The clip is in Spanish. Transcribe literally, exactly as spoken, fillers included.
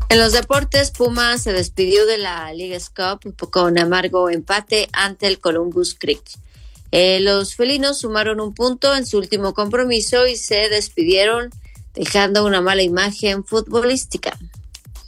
En los deportes, Pumas se despidió de la Leagues Cup con amargo empate ante el Columbus Crew. Eh, los felinos sumaron un punto en su último compromiso y se despidieron dejando una mala imagen futbolística.